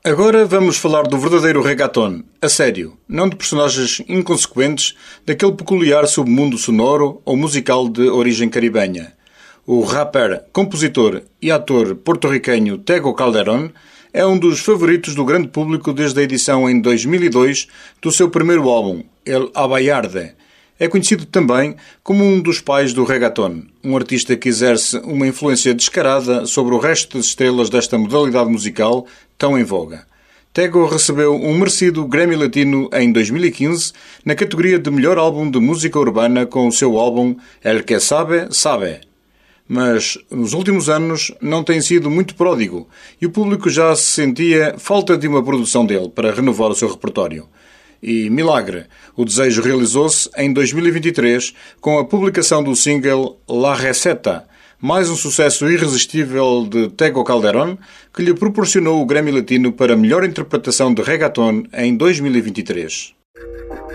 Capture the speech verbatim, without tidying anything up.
Agora vamos falar do verdadeiro reggaeton, a sério, não de personagens inconsequentes daquele peculiar submundo sonoro ou musical de origem caribenha. O rapper, compositor e ator porto-riquenho Tego Calderón é um dos favoritos do grande público desde a edição em dois mil e dois do seu primeiro álbum, El Abayarde. É conhecido também como um dos pais do reggaeton, um artista que exerce uma influência descarada sobre o resto das estrelas desta modalidade musical tão em voga. Tego recebeu um merecido Grammy Latino em dois mil e quinze na categoria de melhor álbum de música urbana com o seu álbum El Que Sabe, Sabe. Mas nos últimos anos não tem sido muito pródigo e o público já se sentia falta de uma produção dele para renovar o seu repertório. E, milagre, o desejo realizou-se em dois mil e vinte e três com a publicação do single La Receta, mais um sucesso irresistível de Tego Calderón, que lhe proporcionou o Grammy Latino para melhor interpretação de reggaeton em dois mil e vinte e três.